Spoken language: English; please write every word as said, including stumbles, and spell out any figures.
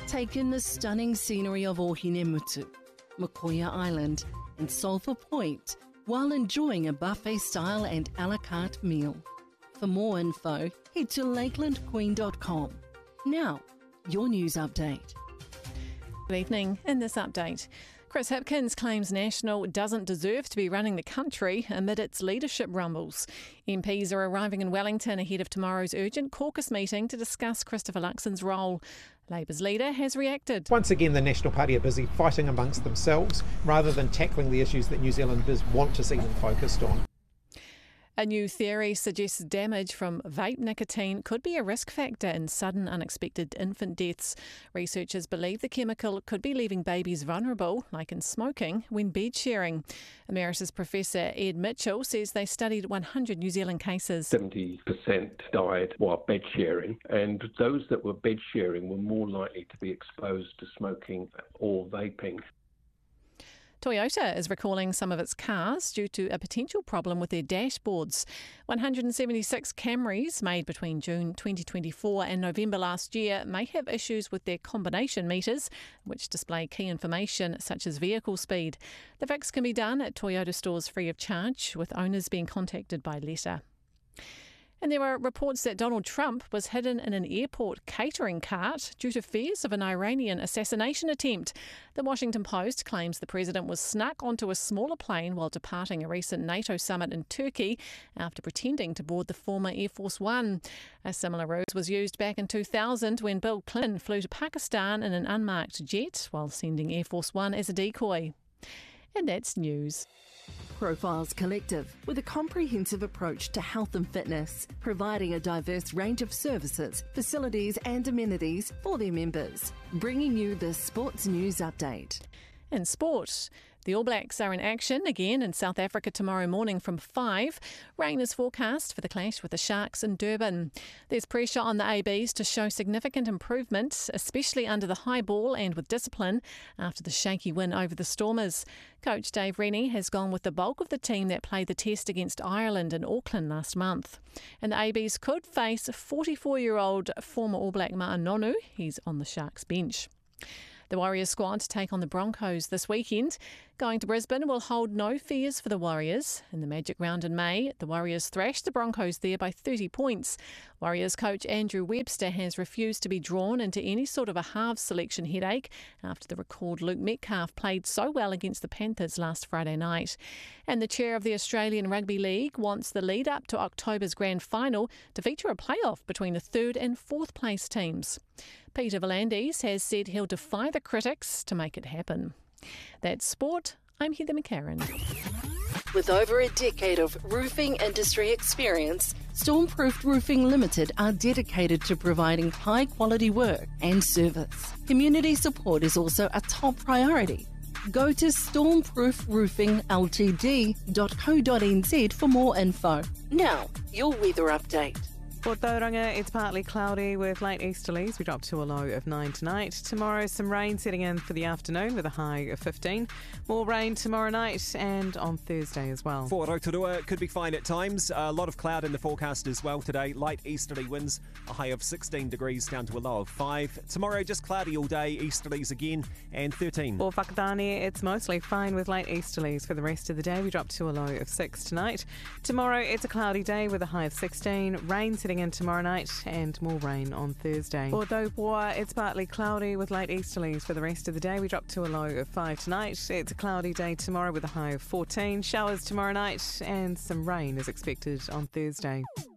Take in the stunning scenery of Ohinemutu, Makoia Island and Sulphur Point while enjoying a buffet-style and a la carte meal. For more info, head to lakeland queen dot com. Now, your news update. Good evening. In this update, Chris Hipkins claims National doesn't deserve to be running the country amid its leadership rumbles. M Ps are arriving in Wellington ahead of tomorrow's urgent caucus meeting to discuss Christopher Luxon's role. Labour's leader has reacted. Once again, the National Party are busy fighting amongst themselves rather than tackling the issues that New Zealanders want to see them focused on. A new theory suggests damage from vape nicotine could be a risk factor in sudden unexpected infant deaths. Researchers believe the chemical could be leaving babies vulnerable, like in smoking, when bed sharing. Emeritus Professor Ed Mitchell says they studied one hundred New Zealand cases. seventy percent died while bed sharing, and those that were bed sharing were more likely to be exposed to smoking or vaping. Toyota is recalling some of its cars due to a potential problem with their dashboards. one hundred seventy-six Camrys made between June twenty twenty-four and November last year may have issues with their combination meters, which display key information such as vehicle speed. The fix can be done at Toyota stores free of charge, with owners being contacted by letter. And there are reports that Donald Trump was hidden in an airport catering cart due to fears of an Iranian assassination attempt. The Washington Post claims the president was snuck onto a smaller plane while departing a recent NATO summit in Turkey after pretending to board the former Air Force One. A similar ruse was used back in two thousand when Bill Clinton flew to Pakistan in an unmarked jet while sending Air Force One as a decoy. And that's news. Profiles Collective, with a comprehensive approach to health and fitness, providing a diverse range of services, facilities and amenities for their members. Bringing you the Sports News Update. In sport, the All Blacks are in action again in South Africa tomorrow morning from five. Rain is forecast for the clash with the Sharks in Durban. There's pressure on the A Bs to show significant improvement, especially under the high ball and with discipline, after the shaky win over the Stormers. Coach Dave Rennie has gone with the bulk of the team that played the test against Ireland in Auckland last month. And the A Bs could face forty-four-year-old former All Black Ma'a Nonu. He's on the Sharks bench. The Warriors squad take on the Broncos this weekend. Going to Brisbane will hold no fears for the Warriors. In the Magic Round in May, the Warriors thrashed the Broncos there by thirty points. Warriors coach Andrew Webster has refused to be drawn into any sort of a halves selection headache after the recalled Luke Metcalf played so well against the Panthers last Friday night. And the chair of the Australian Rugby League wants the lead up to October's grand final to feature a playoff between the third and fourth place teams. Peter V'landys has said he'll defy the critics to make it happen. That's sport. I'm Heather McCarron. With over a decade of roofing industry experience, Stormproofed Roofing Limited are dedicated to providing high-quality work and service. Community support is also a top priority. Go to stormproof roofing l t d dot co dot n z for more info. Now, your weather update. For Tauranga, it's partly cloudy with late easterlies. We drop to a low of nine tonight. Tomorrow, some rain setting in for the afternoon with a high of fifteen. More rain tomorrow night and on Thursday as well. For Rotorua, it could be fine at times. A lot of cloud in the forecast as well today. Light easterly winds, a high of sixteen degrees down to a low of five. Tomorrow, just cloudy all day, easterlies again, and thirteen. For Whakatane, it's mostly fine with late easterlies. For the rest of the day, we drop to a low of six tonight. Tomorrow, it's a cloudy day with a high of sixteen. Rain setting in tomorrow night and more rain on Thursday. For Taupoa, it's partly cloudy with late easterlies. For the rest of the day, we drop to a low of five tonight. It's a cloudy day tomorrow with a high of fourteen. Showers tomorrow night and some rain is expected on Thursday.